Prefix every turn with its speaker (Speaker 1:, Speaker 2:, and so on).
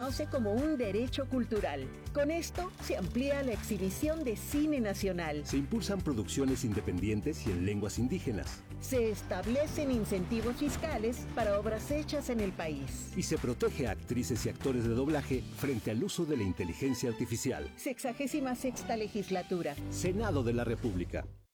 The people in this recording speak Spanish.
Speaker 1: reconoce como un derecho cultural. Con esto se amplía la exhibición de cine nacional.
Speaker 2: Se impulsan producciones independientes y en lenguas indígenas.
Speaker 1: Se establecen incentivos fiscales para obras hechas en el país.
Speaker 2: Y se protege a actrices y actores de doblaje frente al uso de la inteligencia artificial.
Speaker 1: 66ª legislatura.
Speaker 2: Senado de la República.